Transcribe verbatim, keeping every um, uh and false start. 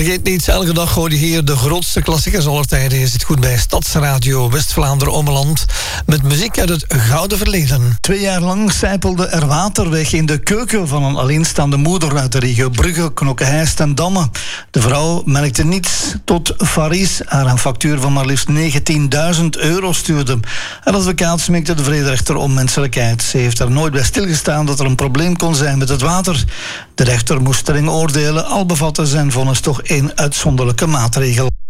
Vergeet niet, elke dag hoor je hier de grootste klassiekers aller tijden. Je zit goed bij Stadsradio West-Vlaanderen-Ommeland met muziek uit het gouden verleden. Twee jaar lang sijpelde er water weg in de keuken van een alleenstaande moeder uit de regio Brugge, Knokke-Heist en Damme. De vrouw merkte niets tot Faris haar een factuur van maar liefst negentienduizend euro stuurde. Haar advocaat smeekte de vrederechter om menselijkheid. Ze heeft er nooit bij stilgestaan dat er een probleem kon zijn met het water. De rechter moest streng oordelen, al bevatte zijn vonnis toch één uitzonderlijke maatregel.